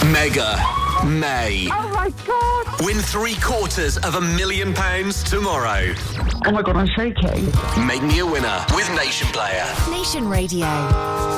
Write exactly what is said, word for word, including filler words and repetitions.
Mega May. Oh my God! Win three quarters of a million pounds tomorrow. Oh my God, I'm shaking. Make me a winner with Nation Player. Nation Radio.